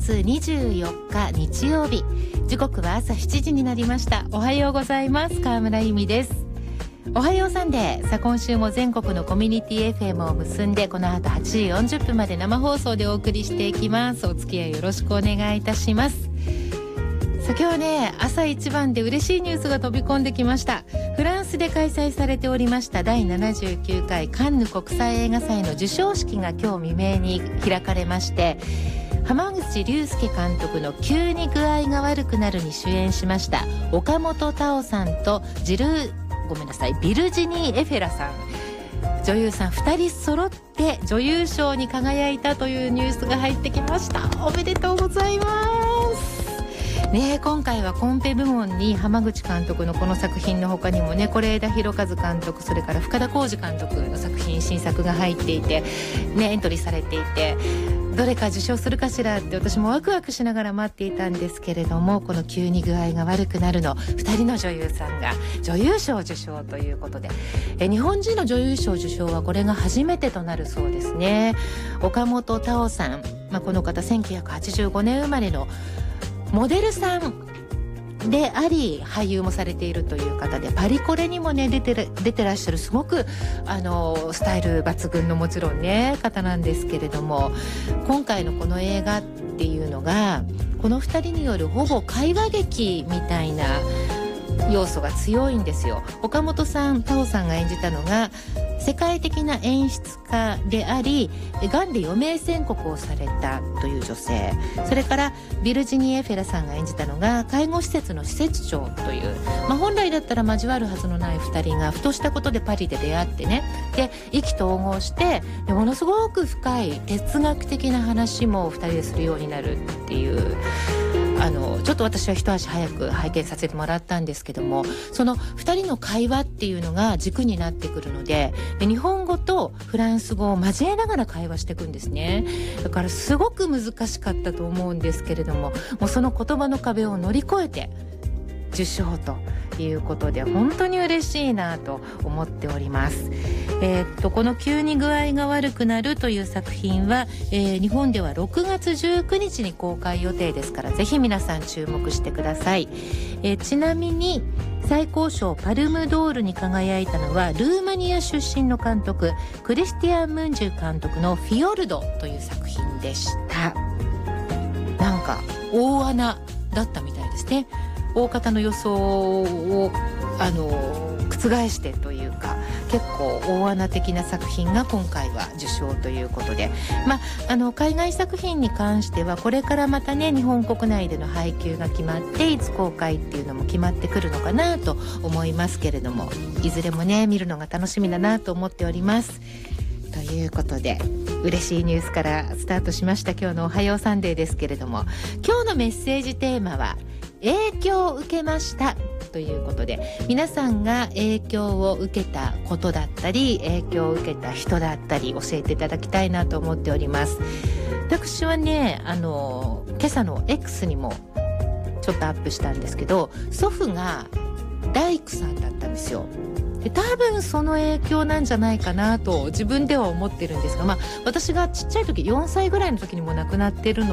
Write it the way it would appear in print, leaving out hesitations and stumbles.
月24日日曜日、時刻は朝7時になりました。おはようございます。川村由美です。おはようサンデー。さあ今週も全国のコミュニティ FM を結んで、この後8時40分まで生放送でお送りしていきます。お付き合いよろしくお願いいたします。さあ今日はね、朝一番で嬉しいニュースが飛び込んできました。フランスで開催されておりました第79回カンヌ国際映画祭の授賞式が今日未明に開かれまして、濱口竜介監督の急に具合が悪くなるに主演しました岡本太郎さんとビルジニー・エフェラさん、女優さん2人揃って女優賞に輝いたというニュースが入ってきました。おめでとうございますね。今回はコンペ部門に濱口監督のこの作品の他にもね、是枝裕和監督、それから深田晃司監督の作品、新作が入っていて、ね、エントリーされていて、どれか受賞するかしらって私もワクワクしながら待っていたんですけれども、この急に具合が悪くなるの2人の女優さんが女優賞受賞ということで、日本人の女優賞受賞はこれが初めてとなるそうですね。岡本太郎さん、この方1985年生まれのモデルさんであり俳優もされているという方で、パリコレにもね出てらっしゃる、すごくスタイル抜群のもちろんね方なんですけれども、今回のこの映画っていうのがこの2人によるほぼ会話劇みたいな要素が強いんですよ。岡本さん、太郎さんが演じたのが世界的な演出家であり、がんで余命宣告をされたという女性、それからビルジニー・エフェラさんが演じたのが介護施設の施設長という、本来だったら交わるはずのない2人がふとしたことでパリで出会ってね、で意気投合してものすごく深い哲学的な話も2人でするようになるっていう、ちょっと私は一足早く拝見させてもらったんですけども、その2人の会話っていうのが軸になってくるので、日本語とフランス語を交えながら会話していくんですね。だからすごく難しかったと思うんですけれども、もうその言葉の壁を乗り越えて受賞ということで、本当に嬉しいなと思っております。この急に具合が悪くなるという作品は、日本では6月19日に公開予定ですから、ぜひ皆さん注目してください。ちなみに最高賞パルムドールに輝いたのはルーマニア出身の監督、クリスティアン・ムンジュ監督のフィヨルドという作品でした。なんか大穴だったみたいですね。大方の予想を覆してというか、結構大穴的な作品が今回は受賞ということで、海外作品に関してはこれからまたね、日本国内での配給が決まっていつ公開っていうのも決まってくるのかなと思いますけれども、いずれもね見るのが楽しみだなと思っております。ということで嬉しいニュースからスタートしました今日のおはようサンデーですけれども、今日のメッセージテーマは影響を受けましたということで、皆さんが影響を受けたことだったり影響を受けた人だったり教えていただきたいなと思っております。私はね、今朝の X にもちょっとアップしたんですけど、祖父が大工さんだったんですよ。で多分その影響なんじゃないかなと自分では思ってるんですが、私がちっちゃい時4歳ぐらいの時にも亡くなってるの